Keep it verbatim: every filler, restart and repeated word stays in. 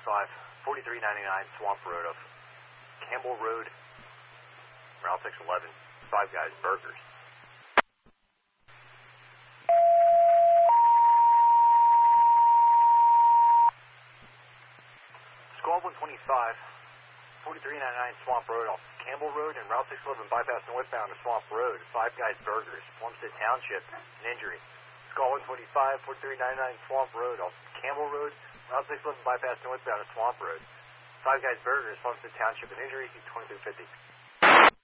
twenty-five, forty-three ninety-nine Swamp Road of Campbell Road, Route six eleven, Five Guys Burgers. Squad one twenty-five, forty-three ninety-nine Swamp Road off Campbell Road and Route six eleven bypass northbound to Swamp Road, Five Guys Burgers, Plumstead Township, an injury. Squad one twenty-five, forty-three ninety-nine Swamp Road off Campbell Road, Route six eleven bypass northbound to Swamp Road, Five Guys Burgers, Plumstead Township, an injury, twenty-two fifty.